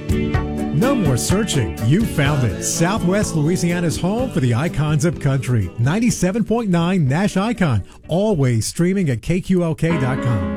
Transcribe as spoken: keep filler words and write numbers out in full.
No more searching. You found it. Southwest Louisiana's home for the icons of country. ninety-seven point nine Nash Icon. Always streaming at K Q L K dot com.